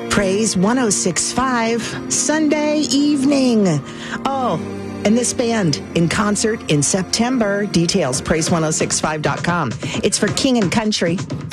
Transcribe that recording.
Praise 106.5 Sunday evening. Oh, and this band in concert in September. Details, praise1065.com. It's for King and Country.